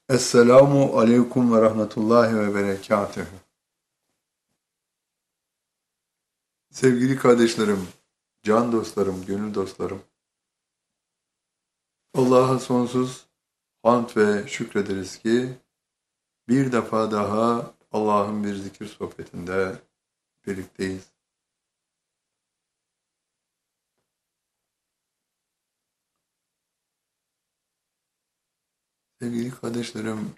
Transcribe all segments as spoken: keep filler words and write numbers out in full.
Esselamu aleyküm ve rahmetullahi ve berekatühü. Sevgili kardeşlerim, can dostlarım, gönül dostlarım, Allah'a sonsuz hamd ve şükrederiz ki bir defa daha Allah'ın bir zikir sohbetinde birlikteyiz. Sevgili kardeşlerim,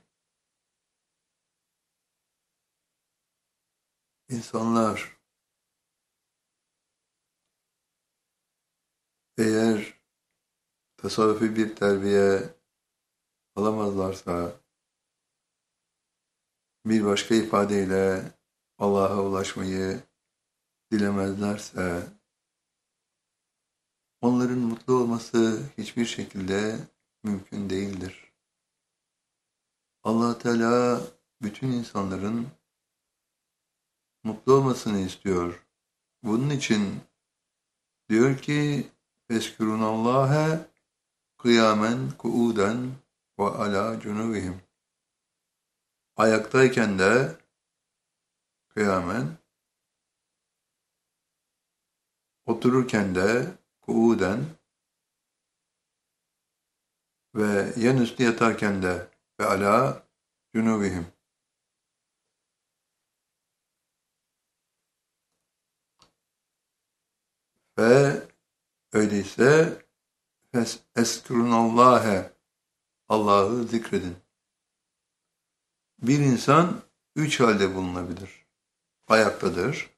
insanlar eğer tasavvufi bir terbiye alamazlarsa, bir başka ifadeyle Allah'a ulaşmayı dilemezlerse, onların mutlu olması hiçbir şekilde mümkün değildir. Allah Teala bütün insanların mutlu olmasını istiyor. Bunun için diyor ki Eskurunallâhe kıyamen kuuden ve ala cunubihim. Ayaktayken de kıyamen, otururken de kuuden ve yan üstü yatarken de ve ala cunubihim. Ve öyleyse Eskurunallâhe, Allah'ı zikredin. Bir insan üç halde bulunabilir. Ayaktadır,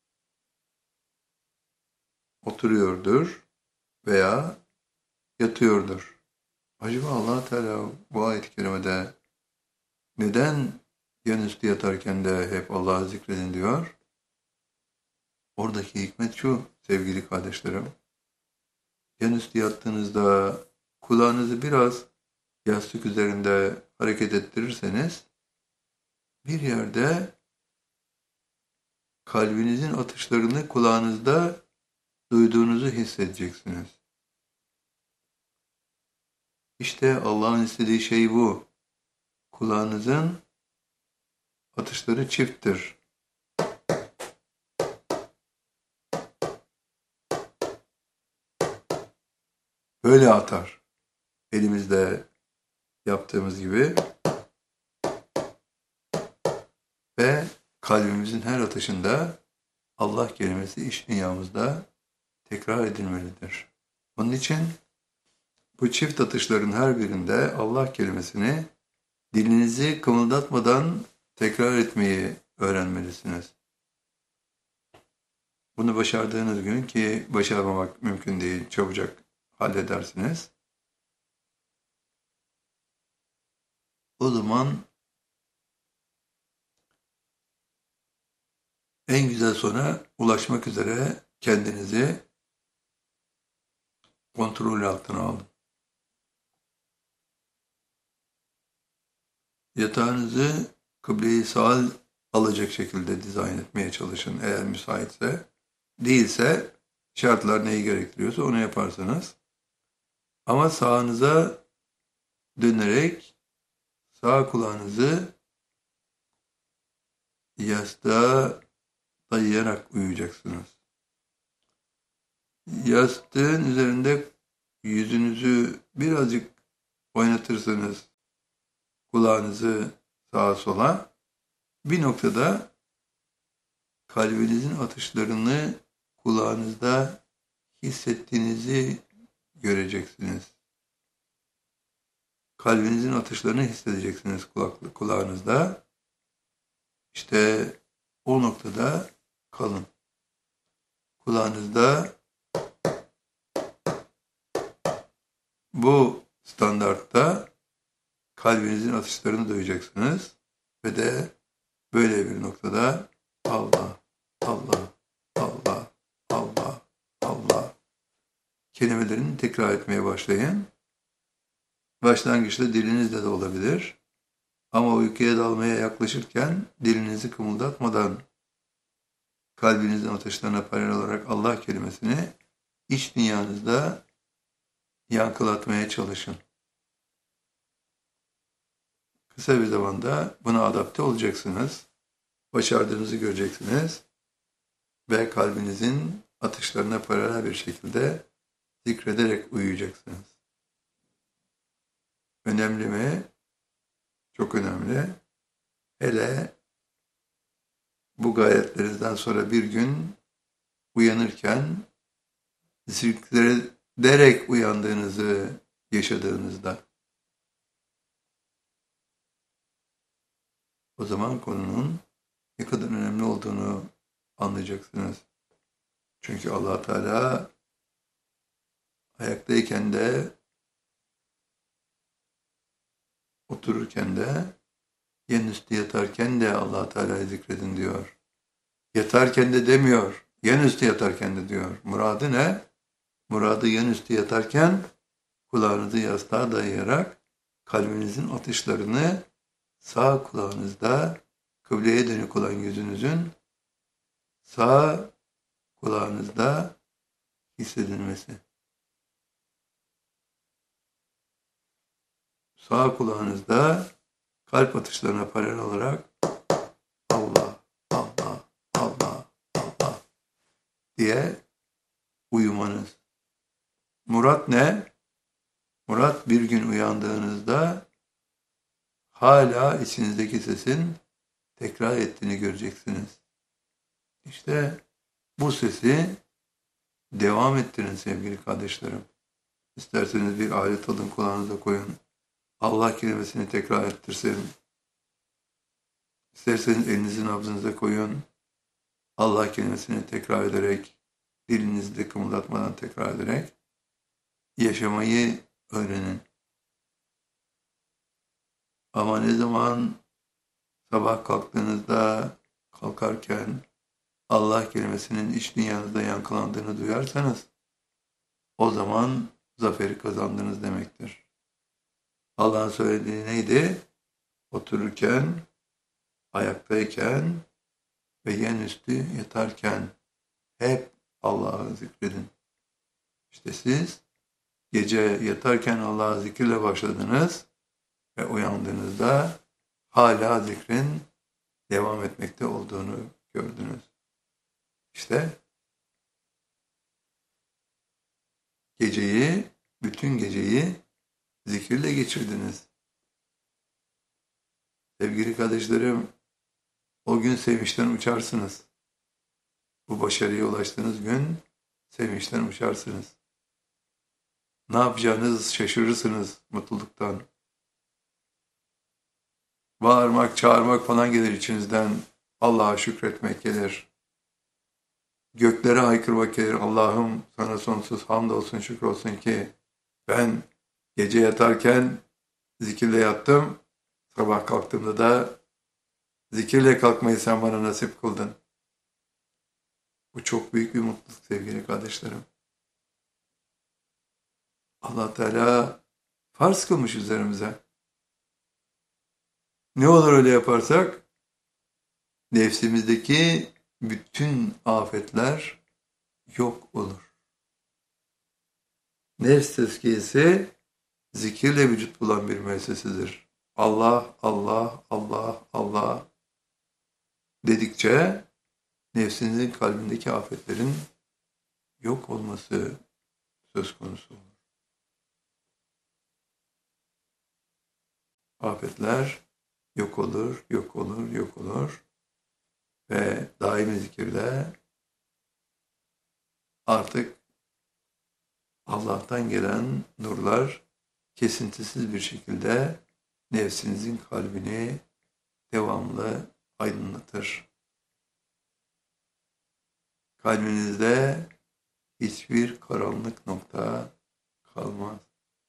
oturuyordur veya yatıyordur. Acaba Allah Teala bu ayet-i kerimede neden yanüstü yatarken de hep Allah'ı zikredin diyor? Oradaki hikmet şu sevgili kardeşlerim. Yanüstü yattığınızda kulağınızı biraz yastık üzerinde hareket ettirirseniz bir yerde kalbinizin atışlarını kulağınızda duyduğunuzu hissedeceksiniz. İşte Allah'ın istediği şey bu. Kulağınızın atışları çifttir. Böyle atar. Elimizde yaptığımız gibi ve kalbimizin her atışında Allah kelimesi iç dünyamızda tekrar edilmelidir. Onun için bu çift atışların her birinde Allah kelimesini dilinizi kımıldatmadan tekrar etmeyi öğrenmelisiniz. Bunu başardığınız gün, ki başarmamak mümkün değil, çabucak halledersiniz. O zaman en güzel sona ulaşmak üzere kendinizi kontrol altına alın. Yatağınızı kıble-i saal alacak şekilde dizayn etmeye çalışın eğer müsaitse. Değilse şartlar neyi gerektiriyorsa onu yaparsanız. Ama sağınıza dönerek sağ kulağınızı yastığa dayayarak uyuyacaksınız. Yastığın üzerinde yüzünüzü birazcık oynatırsanız kulağınızı sağa sola, bir noktada kalbinizin atışlarını kulağınızda hissettiğinizi göreceksiniz. Kalbinizin atışlarını hissedeceksiniz kulak, kulağınızda. İşte o noktada kalın. Kulağınızda bu standartta kalbinizin atışlarını duyacaksınız ve de böyle bir noktada Allah, Allah, Allah, Allah, Allah kelimelerini tekrar etmeye başlayın. Başlangıçta dilinizle de olabilir. Ama uykuya dalmaya yaklaşırken dilinizi kımıldatmadan kalbinizin atışlarına paralel olarak Allah kelimesini iç dünyanızda yankılatmaya çalışın. Kısa bir zamanda buna adapte olacaksınız. Başardığınızı göreceksiniz. Ve kalbinizin atışlarına paralel bir şekilde zikrederek uyuyacaksınız. Önemli mi? Çok önemli. Hele bu gayretlerinizden sonra bir gün uyanırken zikrederek uyandığınızı yaşadığınızda o zaman konunun ne kadar önemli olduğunu anlayacaksınız. Çünkü Allah Teala ayaktayken de otururken de yen üstü yatarken de Allah Teala'yı zikredin diyor. Yatarken de demiyor. Yen üstü yatarken de diyor. Muradı ne? Muradı yen üstü yatarken kulağınızı yastığa dayayarak kalbinizin atışlarını sağ kulağınızda kıbleye dönük olan yüzünüzün sağ kulağınızda hissedilmesi. Sağ kulağınızda kalp atışlarına paralel olarak Allah, Allah, Allah, Allah diye uyumanız. Murat ne? Murat bir gün uyandığınızda hala içinizdeki sesin tekrar ettiğini göreceksiniz. İşte bu sesi devam ettirin sevgili kardeşlerim. İsterseniz bir alet alın kulağınıza koyun. Allah kelimesini tekrar ettirsin. İsterseniz elinizi nabzınıza koyun. Allah kelimesini tekrar ederek, dilinizde kımıldatmadan tekrar ederek yaşamayı öğrenin. Ama ne zaman sabah kalktığınızda, kalkarken Allah kelimesinin iç dünyanızda yankılandığını duyarsanız o zaman zaferi kazandınız demektir. Allah'ın söylediği neydi? Otururken, ayaktayken ve yen üstü yatarken hep Allah'ı zikredin. İşte siz gece yatarken Allah'ı zikirle başladınız ve uyandığınızda hala zikrin devam etmekte olduğunu gördünüz. İşte geceyi, bütün geceyi zikirle geçirdiniz. Sevgili kardeşlerim, o gün sevinçten uçarsınız. Bu başarıya ulaştığınız gün sevinçten uçarsınız. Ne yapacağınızı şaşırırsınız mutluluktan. Bağırmak, çağırmak falan gelir içinizden. Allah'a şükretmek gelir. Göklere haykırmak gelir. Allah'ım sana sonsuz hamdolsun, şükür olsun ki ben gece yatarken zikirle yattım. Sabah kalktığımda da zikirle kalkmayı sen bana nasip kıldın. Bu çok büyük bir mutluluk sevgili kardeşlerim. Allah Teala farz kılmış üzerimize. Ne olur öyle yaparsak? Nefsimizdeki bütün afetler yok olur. Nefs tezkiyesi zikirle vücut bulan bir müessesedir. Allah, Allah, Allah, Allah dedikçe nefsinizin kalbindeki afetlerin yok olması söz konusu olur. Afetler yok olur, yok olur, yok olur ve daimi zikirle artık Allah'tan gelen nurlar kesintisiz bir şekilde nefsinizin kalbini devamlı aydınlatır. Kalbinizde hiçbir karanlık nokta kalmaz.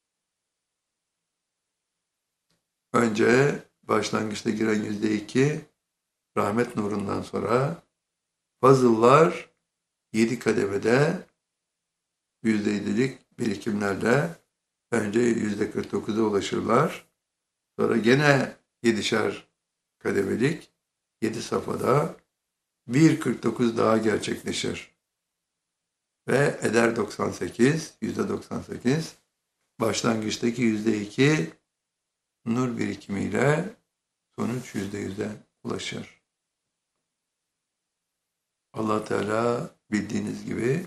Önce başlangıçta giren yüzde iki rahmet nurundan sonra fazıllar yedi kademede yüzde yedilik birikimlerle önce yüzde kırk dokuza ulaşırlar. Sonra gene yedişer kademelik yedi safhada bir kırk dokuz daha gerçekleşir. Ve eder doksan sekiz, yüzde doksan sekiz başlangıçtaki yüzde iki nur birikimiyle sonuç yüzde yüze ulaşır. Allah Teala bildiğiniz gibi,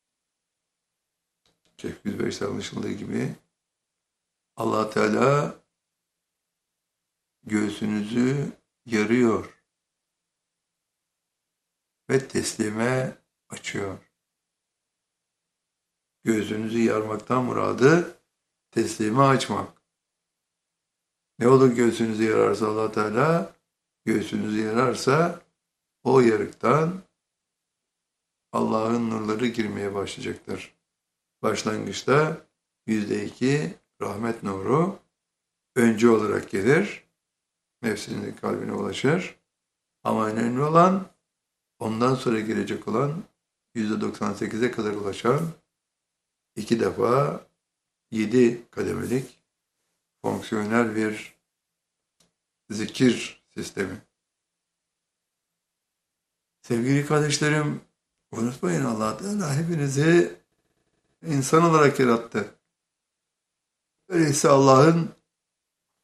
Şeyh yüz beşte anlaşıldığı gibi, Allah Teala göğsünüzü yarıyor ve teslime açıyor. Göğsünüzü yarmaktan muradı teslime açmak. Ne olur göğsünüzü yararsa Allah Teala, göğsünüzü yararsa o yarıktan Allah'ın nurları girmeye başlayacaktır. Başlangıçta yüzde iki rahmet nuru önce olarak gelir, nefsinizin kalbine ulaşır. Ama önemli olan ondan sonra gelecek olan yüzde doksan sekize kadar ulaşan iki defa yedi kademelik fonksiyonel bir zikir sistemi. Sevgili kardeşlerim, unutmayın Allah Teala hepinizi insan olarak yarattı. Öyleyse Allah'ın